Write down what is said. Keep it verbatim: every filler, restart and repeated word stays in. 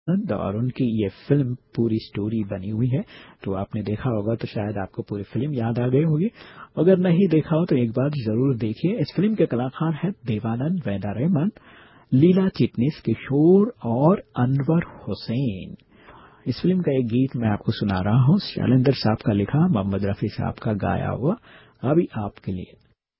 और उनकी ये फ़िल्म पूरी स्टोरी बनी हुई है। तो आपने देखा होगा तो शायद आपको पूरी फ़िल्म याद आ गई होगी। अगर नहीं देखा हो तो एक बार ज़रूर देखिए। इस फ़िल्म के कलाकार हैं देवानंद, वैदा रहमान, लीला चिटनिस, किशोर और अनवर हुसैन। इस फ़िल्म का एक गीत मैं आपको सुना रहा हूँ, शैलेंद्र साहब का लिखा, मोहम्मद रफ़ी साहब का गाया हुआ, अभी आपके लिए।